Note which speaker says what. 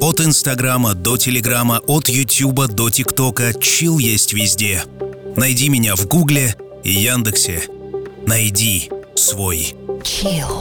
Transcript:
Speaker 1: От Инстаграма до Телеграма, от Ютуба до ТикТока. Чил есть везде. Найди меня в Гугле и Яндексе. Найди свой
Speaker 2: Chill.